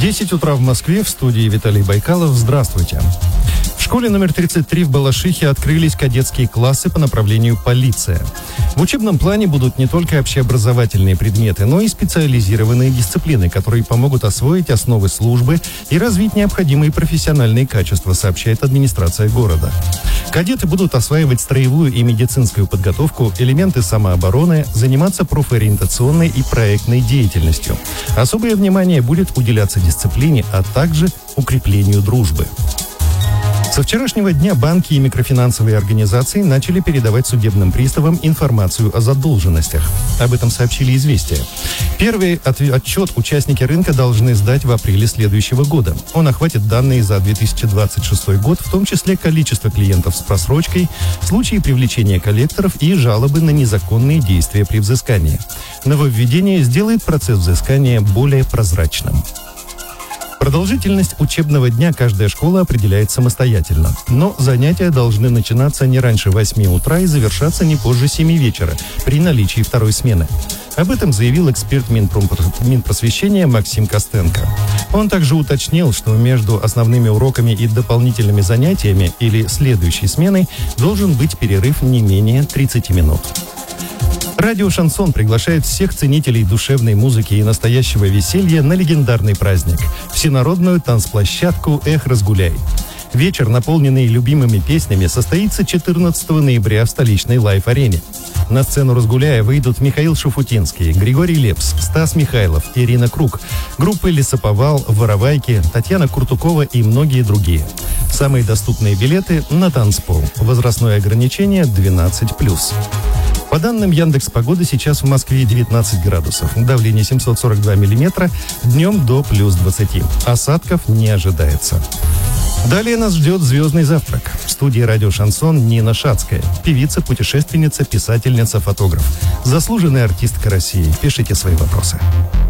10 утра в Москве, в студии Виталий Байкалов. Здравствуйте. В школе номер 33 в Балашихе открылись кадетские классы по направлению полиция. В учебном плане будут не только общеобразовательные предметы, но и специализированные дисциплины, которые помогут освоить основы службы и развить необходимые профессиональные качества, сообщает администрация города. Кадеты будут осваивать строевую и медицинскую подготовку, элементы самообороны, заниматься профориентационной и проектной деятельностью. Особое внимание будет уделяться дисциплине, а также укреплению дружбы. Со вчерашнего дня банки и микрофинансовые организации начали передавать судебным приставам информацию о задолженностях. Об этом сообщили «Известия». Первый отчет участники рынка должны сдать в апреле следующего года. Он охватит данные за 2026 год, в том числе количество клиентов с просрочкой, случаи привлечения коллекторов и жалобы на незаконные действия при взыскании. Нововведение сделает процесс взыскания более прозрачным. Продолжительность учебного дня каждая школа определяет самостоятельно. Но занятия должны начинаться не раньше 8 утра и завершаться не позже 7 вечера при наличии второй смены. Об этом заявил эксперт Минпросвещения Максим Костенко. Он также уточнил, что между основными уроками и дополнительными занятиями или следующей сменой должен быть перерыв не менее 30 минут. Радио «Шансон» приглашает всех ценителей душевной музыки и настоящего веселья на легендарный праздник – всенародную танцплощадку «Эх, разгуляй». Вечер, наполненный любимыми песнями, состоится 14 ноября в столичной лайв-арене. На сцену «Разгуляя» выйдут Михаил Шуфутинский, Григорий Лепс, Стас Михайлов, Ирина Круг, группы «Лесоповал», «Воровайки», Татьяна Куртукова и многие другие. Самые доступные билеты на танцпол. Возрастное ограничение 12+. По данным Яндекс.Погоды, сейчас в Москве 19 градусов. Давление 742 миллиметра, днем до плюс 20. Осадков не ожидается. Далее нас ждет звездный завтрак. В студии радио «Шансон» Нина Шацкая. Певица, путешественница, писательница, фотограф. Заслуженная артистка России. Пишите свои вопросы.